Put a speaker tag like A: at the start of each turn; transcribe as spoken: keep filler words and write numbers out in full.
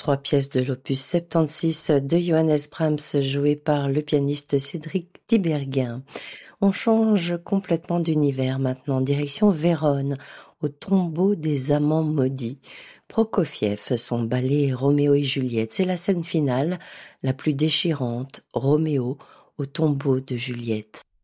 A: trois pièces de l'opus soixante-seize de Johannes Brahms, jouées par le pianiste Cédric Tiberghien. On change complètement d'univers maintenant, direction Vérone, au tombeau des amants maudits. Prokofiev, son ballet Roméo et Juliette, c'est la scène finale, la plus déchirante, Roméo au tombeau de Juliette.